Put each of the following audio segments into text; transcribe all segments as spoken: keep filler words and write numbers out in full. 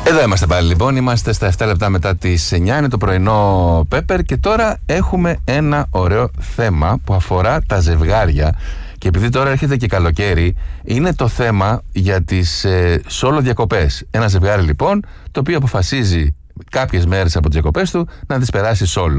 Εδώ είμαστε πάλι λοιπόν, είμαστε στα επτά λεπτά μετά τις εννιά, είναι το πρωινό Πέπερ και τώρα έχουμε ένα ωραίο θέμα που αφορά τα ζευγάρια και επειδή τώρα έρχεται και καλοκαίρι, είναι το θέμα για τις ε, solo διακοπές. Ένα ζευγάρι λοιπόν το οποίο αποφασίζει κάποιες μέρες από τις διακοπές του να τις περάσει solo.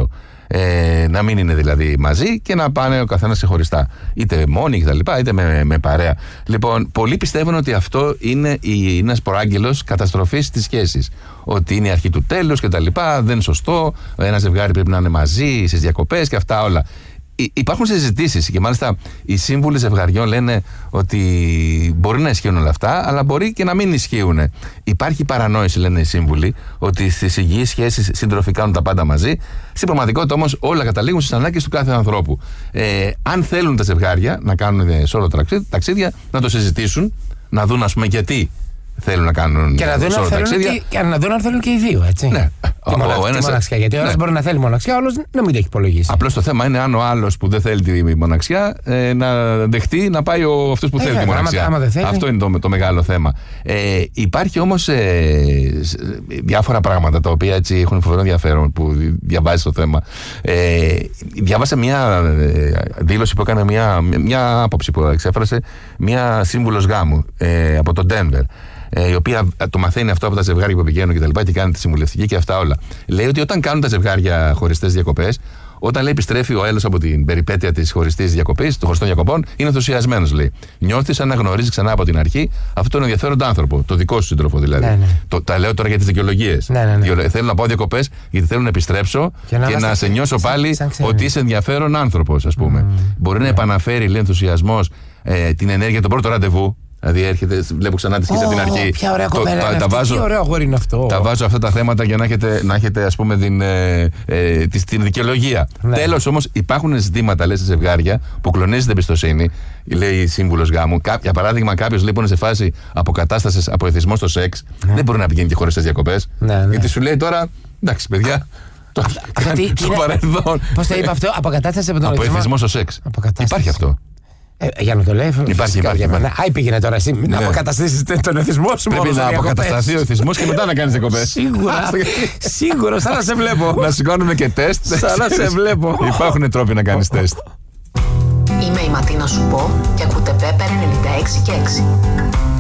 Ε, να μην είναι δηλαδή μαζί και να πάνε ο καθένας ξεχωριστά. Είτε μόνοι κτλ., είτε με, με παρέα. Λοιπόν, πολλοί πιστεύουν ότι αυτό είναι ένας προάγγελος καταστροφής της σχέσης. Ότι είναι η αρχή του τέλους κτλ. Δεν είναι σωστό. Ένα ζευγάρι πρέπει να είναι μαζί στις διακοπές και αυτά όλα. Υπάρχουν συζητήσεις και μάλιστα οι σύμβουλοι ζευγαριών λένε ότι μπορεί να ισχύουν όλα αυτά, αλλά μπορεί και να μην ισχύουν. Υπάρχει παρανόηση, λένε οι σύμβουλοι, ότι στις υγιείς σχέσεις σύντροφοι κάνουν τα πάντα μαζί. Στην πραγματικότητα όμως όλα καταλήγουν στις ανάγκες του κάθε ανθρώπου. Ε, αν θέλουν τα ζευγάρια να κάνουν σόλο ταξίδια, να το συζητήσουν, να δουν ας πούμε γιατί θέλουν να κάνουν και να δουν solo ταξίδια. Και, και να δουν αν θέλουν και οι δύο, έτσι. Ναι. Τη, ο, μοναξ, ο ένας, τη μοναξιά. Γιατί ο ένας ναι. μπορεί να θέλει μοναξιά, ο άλλος να μην το έχει υπολογίσει. Απλώς το θέμα είναι αν ο άλλος που δεν θέλει τη μοναξιά ε, να δεχτεί να πάει ο, αυτός που ε, θέλει ε, τη μοναξιά. Άμα, άμα θέλει. Αυτό είναι το, το μεγάλο θέμα. Ε, υπάρχει όμως ε, διάφορα πράγματα τα οποία έτσι έχουν φοβερό ενδιαφέρον που διαβάζει το θέμα. Ε, διάβασα μια δήλωση που έκανε, μια, μια άποψη που εξέφρασε μια σύμβουλος γάμου ε, από το Denver. Η οποία το μαθαίνει αυτό από τα ζευγάρια που πηγαίνουν και τα λοιπά και κάνει τη συμβουλευτική και αυτά όλα. Λέει ότι όταν κάνουν τα ζευγάρια χωριστές διακοπές, όταν λέει επιστρέφει ο άλλος από την περιπέτεια της χωριστής διακοπής, των χωριστών διακοπών, είναι ενθουσιασμένος, λέει. Νιώθει σαν να γνωρίζει ξανά από την αρχή αυτόν τον ενδιαφέροντα άνθρωπο, το δικό σου σύντροφο δηλαδή. Ναι, ναι. Το, τα λέω τώρα για τις δικαιολογίες. Ναι, ναι, ναι. Θέλω να πάω διακοπές γιατί θέλω να επιστρέψω και να, και να σε νιώσω σαν, πάλι σαν ότι είσαι ενδιαφέρον άνθρωπος, ας πούμε. Mm, Μπορεί ναι. να επαναφέρει, λέει, ενθουσιασμός ε, την ενέργεια των πρώτων ραντεβού. Δηλαδή έρχεται, βλέπω ξανά τη σχέση από την αρχή. Ποια ωραία κοπέλα το, είναι τα, αυτή, βάζω, τι ωραίο αγόρι είναι αυτό. Τα βάζω αυτά τα θέματα για να έχετε, να έχετε ας πούμε την, ε, ε, την δικαιολογία. Ναι. Τέλος όμως υπάρχουν ζητήματα, λέει, σε ζευγάρια που κλονίζεται εμπιστοσύνη, λέει η σύμβουλος γάμου. Κά, για παράδειγμα, κάποιος λέει που είναι σε φάση αποκατάστασης από εθισμό στο σεξ, ναι. δεν μπορεί να πηγαίνει και χωριστές διακοπές. Ναι, ναι. Γιατί σου λέει τώρα, εντάξει παιδιά. Το, τι, στο παρελθόν. Πώς το είπε αυτό, αποκατάσταση από τον εθισμό. Από εθισμό στο σεξ. Υπάρχει αυτό. Ε, για να το λέει, υπάρχει, υπάρχει. υπάρχει. Άι πήγαινε τώρα εσύ ναι. να αποκαταστήσεις τον εθισμό σου. Πρέπει να αποκατασταθεί ο εθισμός και μετά να κάνεις διακοπές. Σίγουρα. Σίγουρα, σαν να σε βλέπω. Να σηκώνουμε και τεστ. Σαν να σε βλέπω. Υπάρχουν τρόποι να κάνεις τεστ. Είμαι η Ματίνα Σουπό και ακούτε Πέπερ ενενήντα έξι και έξι.